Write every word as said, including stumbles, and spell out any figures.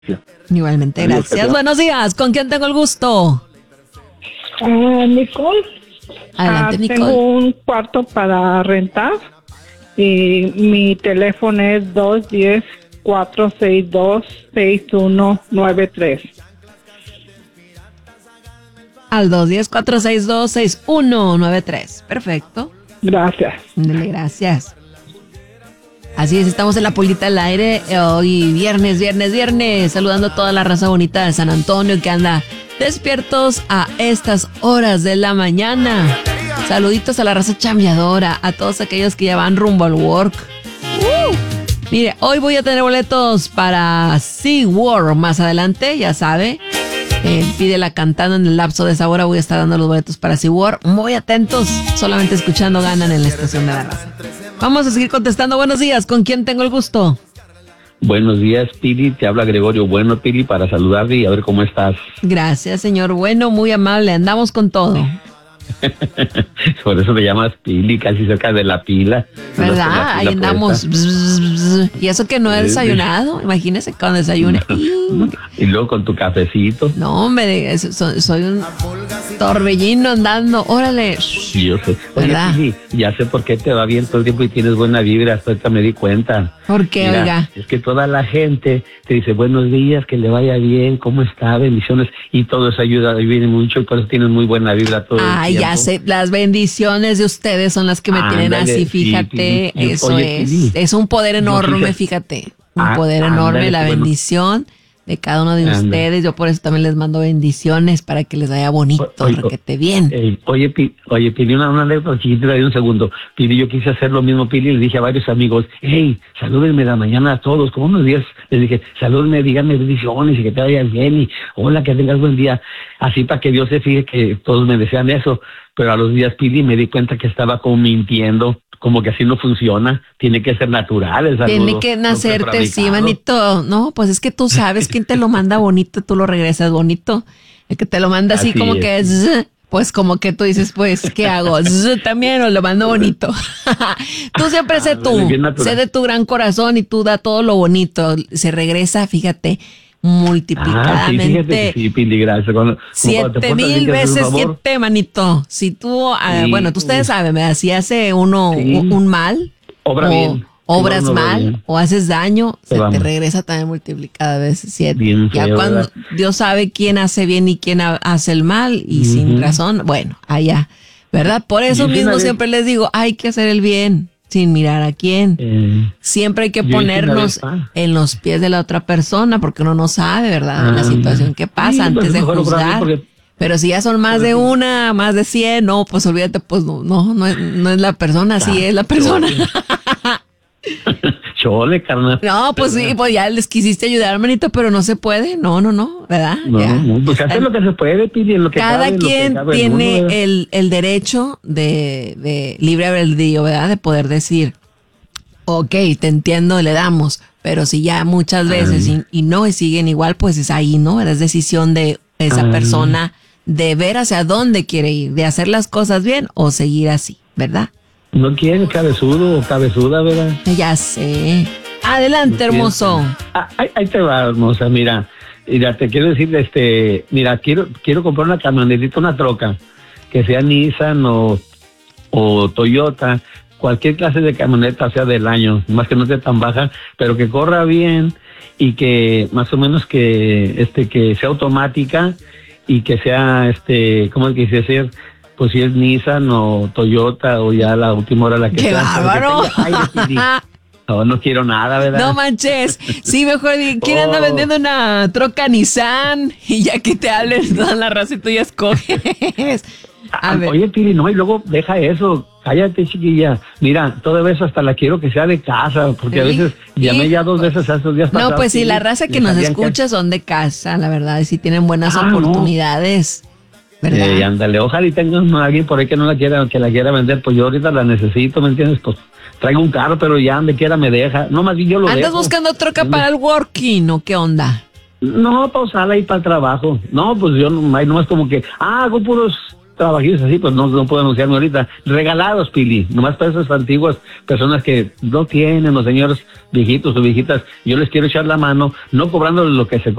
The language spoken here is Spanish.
Igualmente, gracias. Buenos días, ¿con quién tengo el gusto? Uh, Nicole. Adelante, uh, Nicole. Tengo un cuarto para rentar y mi teléfono es dos uno cero, cuatro seis dos, seis uno nueve tres. Al dos uno cero, cuatro seis dos, seis uno nueve tres. Perfecto. Gracias. Dale, gracias. Así es, estamos en la Polita del Aire, eh, hoy viernes, viernes, viernes, saludando a toda la raza bonita de San Antonio que anda despiertos a estas horas de la mañana. Saluditos a la raza chambeadora, a todos aquellos que ya van rumbo al work. Uh, mire, hoy voy a tener boletos para SeaWorld más adelante, ya sabe. Eh, pídela cantando en el lapso de esa hora, voy a estar dando los boletos para SeaWorld. Muy atentos, solamente escuchando ganan en la estación de la raza. Vamos a seguir contestando. Buenos días, ¿con quién tengo el gusto? Buenos días, Pili, te habla Gregorio Bueno, Pili, para saludarte y a ver cómo estás. Gracias, señor Bueno, muy amable, andamos con todo. Por eso te llamas Pili, casi cerca de la pila. ¿Verdad? Ahí andamos. Bzz, bzz, bzz. Y eso que no he desayunado, imagínese cuando desayune. Y luego con tu cafecito. No, hombre, soy, soy un torbellino andando. Órale. Sí, yo sé. Oye, ¿verdad? Pili, ya sé por qué te va bien todo el tiempo y tienes buena vibra, hasta ahorita me di cuenta. ¿Por qué, Mira, oiga? es que toda la gente te dice buenos días, que le vaya bien, cómo está, bendiciones, y todo eso ayuda, y viene mucho, y por eso tienes muy buena vibra todo Ay, el tiempo. ya sé, las bendiciones de ustedes son las que me Ándale, tienen así, sí, fíjate, Pili. eso Oye, es, Pili, es un poder enorme, quise- fíjate, un Ah, poder ándale, enorme, la qué bueno. bendición de cada uno de Ándale. ustedes, yo por eso también les mando bendiciones para que les vaya bonito, O- oye, requete bien. Eh, oye, Pi- oye, Pili, una, una anécdota chiquitita de un segundo. Pili, yo quise hacer lo mismo, Pili, le dije a varios amigos, hey, salúdenme de la mañana a todos, como unos días, les dije, salúdenme, díganme bendiciones y que te vayas bien y hola, que tengas buen día, así para que Dios se fije que todos me desean eso, pero a los días, Pili, me di cuenta que estaba como mintiendo, como que así no funciona, tiene que ser natural el saludo. Tiene que no nacerte, sí, prefabricado. manito. No, pues es que tú sabes quién te lo manda bonito, tú lo regresas bonito. El que te lo manda así, Así como es. que es, pues como que tú dices, pues, ¿qué hago? Zzz, también o lo mando bonito. Tú siempre sé Ah, tú, bueno, bien natural. sé de tu gran corazón y tú da todo lo bonito. Se regresa, fíjate, Ah, sí, multiplicadamente. fíjate que sí, Pili, gracias. Cuando- como cuando Siete te portas bien, mil que haces un veces favor. siete, manito. Si tú, ah, Sí. bueno, tú ustedes saben, ¿verdad? Si hace uno Sí. un, un mal, Obra o bien. obras Sí, obra mal, bien. o haces daño, Te se vamos. te regresa también multiplicada veces siete. Bien Ya feo, cuando ¿verdad? Dios sabe quién hace bien y quién ha- hace el mal, y sin Ujú. razón, bueno, allá, ¿verdad? Por eso Yo hice mismo una vez- siempre les digo, hay que hacer el bien, sin mirar a quién. Eh, Siempre hay que yo hice una ponernos vez, ah. en los pies de la otra persona, porque uno no sabe, ¿verdad? La Ah, situación que pasa sí, pues, antes de mejor obrar bien juzgar. porque- Pero si ya son más de una, más de cien, no, pues olvídate, pues no, no, no es, no es la persona, sí Ah, es la persona. Chole, carnal. No, pues sí, pues ya les quisiste ayudar, manito, pero no se puede. No, no, no, ¿verdad? No, Ya. no, pues hacer lo que se puede, Pili, en lo que Cada cabe, en lo que quien cabe el tiene mundo, ¿verdad? el, el derecho de, de libre albedrío, ¿verdad? De poder decir, ok, te entiendo, le damos, pero si ya muchas veces y, y no y siguen igual, pues es ahí, ¿no? Es decisión de esa Ah. persona de ver hacia dónde quiere ir, de hacer las cosas bien o seguir así, ¿verdad? No quiere cabezudo o cabezuda, ¿verdad? Ya sé. Adelante, hermoso. Ah, ahí, ahí te va, hermosa, mira. Mira, te quiero decir, este, mira, quiero quiero comprar una camionetita, una troca, que sea Nissan o, o Toyota, cualquier clase de camioneta sea del año, más que no sea tan baja, pero que corra bien y que más o menos que este que sea automática y que sea este, ¿cómo es que dice ser? Pues si es Nissan o Toyota o ya la última hora la que ¡Qué sea, pero que bárbaro! tenga aire, Pili. No, no quiero nada, ¿verdad? No manches. Sí, mejor di, ¿quién anda Oh. vendiendo una troca Nissan? Y ya que te hablen toda la raza y tú ya escoges. A Ah, ver. Oye, Pili, no, y luego deja eso, cállate, chiquilla. Mira, todo eso hasta la quiero que sea de casa, porque a Sí, veces llamé ya dos veces a estos días No, pasados, pues sí, Pili, la raza que y nos sabían escucha son de casa, la verdad, y sí tienen buenas Ah, no. oportunidades, ¿verdad? Eh, ándale, ojalá y tengan a alguien por ahí que no la quiera, que la quiera vender, pues yo ahorita la necesito, ¿me entiendes? Pues traigo un carro, pero ya donde quiera me deja. No, más bien yo lo ¿Andas dejo. buscando troca Ando- para el working o qué onda? No, para usarla ahí para el trabajo. No, pues yo no, ahí nomás como que, ah, hago puros trabajillos así, pues no, no puedo anunciarme ahorita. Regalados, Pili, nomás para esas antiguas personas que no tienen, los señores viejitos o viejitas, yo les quiero echar la mano, no cobrándoles lo que se